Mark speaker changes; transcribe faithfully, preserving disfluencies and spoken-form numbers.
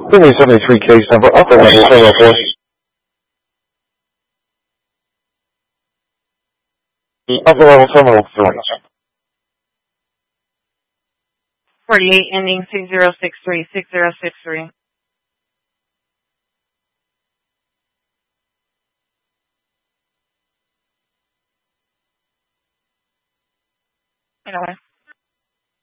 Speaker 1: Freeway seventy-three case number, upper level seven oh four. Upper level seven oh three.
Speaker 2: forty-eight ending six zero six three, six zero six three. Anyway.